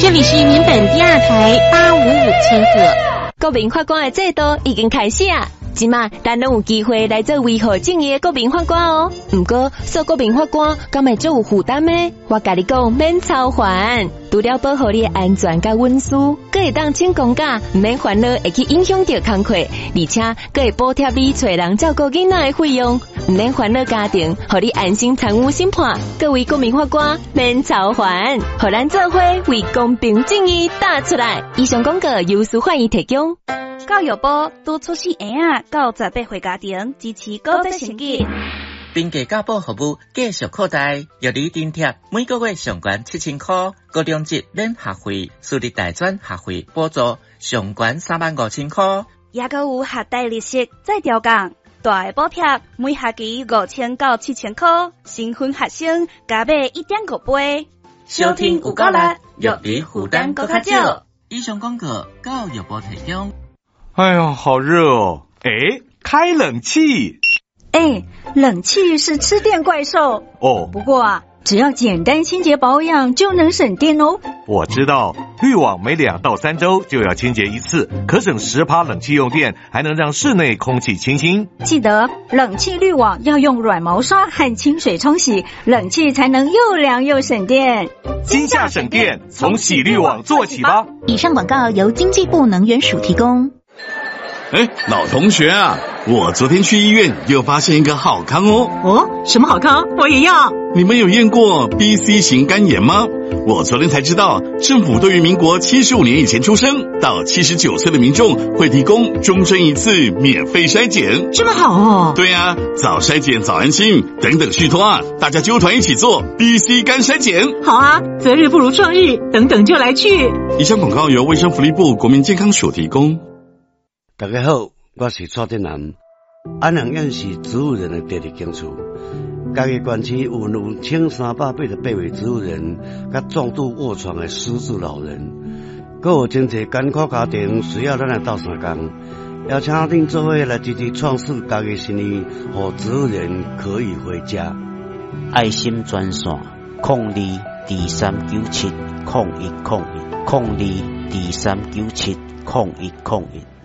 这里是民本第二台855千赫。 国民法官的制度已经开始啊！即马咱拢有机会来做维护正义的国民法官哦。不过做国民法官敢会做有负担呢？我甲你讲，免操烦，除了保护你的安全甲隐私，佫会当请公假，唔免烦恼会去影响到工课，而且佫会补贴你找人照顾囡仔的费用，唔免烦恼家庭，互你安心参与审判。各位国民法官免操烦，互咱做伙为公平正义打出来。以上广告由司法院提供。 教育部拄出生儿到18岁家庭支持高职成绩。 并家教保服务继续扩大，药理津贴每个月上悬7000块，高中级免学费，私立大专学费补助上悬35000块， 也阁有学贷利息再调降，大的补贴每学期5000到7000块，新婚学生加买1.5倍。 收听有够力，药理负担搁较少。以上广告教育部提供。 哎呀，好热哦！哎，开冷气。 冷气是吃电怪兽哦。 不过啊，只要简单清洁保养就能省电哦。 我知道，滤网每2到3周就要清洁一次，可省10%冷气用电，还能让室内空气清新。 记得冷气滤网要用软毛刷和清水冲洗，冷气才能又凉又省电。 今夏省电，从洗滤网做起吧。 以上广告由经济部能源署提供。 老同学啊，我昨天去医院又发现一个好康哦。 哦，什么好康？我也要。 你们有验过 BC 型肝炎吗？我昨天才知道，政府对于民国75年以前出生到79岁的民众会提供终身一次免费筛检。 这么好哦。 对啊，早筛检早安心，等等续托啊，大家揪团一起做 BC 肝筛检。 好啊，择日不如撞日，等等就来去。 以上广告由卫生福利部国民健康署提供。 大家好，我是蔡振南。安阳县是植物人的第二间厝，家己县区有1388位植物人，甲重度卧床的失智老人，还有真侪艰苦家庭需要咱来斗相共，邀请恁做伙来支持创始家己生意，让植物人可以回家。 爱心专线02239701010223970101。